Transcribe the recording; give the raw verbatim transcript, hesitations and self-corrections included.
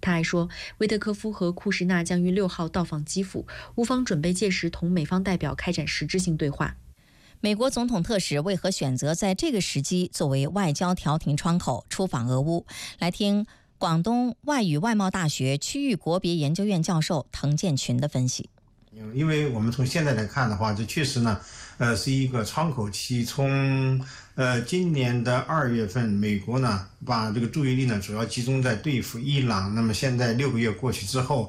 他还说，维特科夫和库什纳将于六号到访基辅，乌方准备届时同美方代表开展实质性对话。 美国总统特使为何选择在这个时机作为外交调停窗口出访俄乌？来听广东外语外贸大学区域国别研究院教授滕建群的分析。 因为我们从现在来看的话，这确实呢，呃，是一个窗口期。从呃今年的二月份，美国呢把这个注意力呢主要集中在对付伊朗。那么现在六个月过去之后，